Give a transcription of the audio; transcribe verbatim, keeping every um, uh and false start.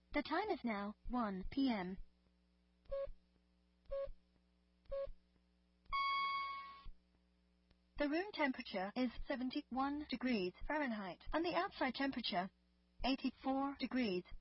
The time is now one p m The room temperature is seventy-one degrees Fahrenheit and the outside temperature eighty-four degrees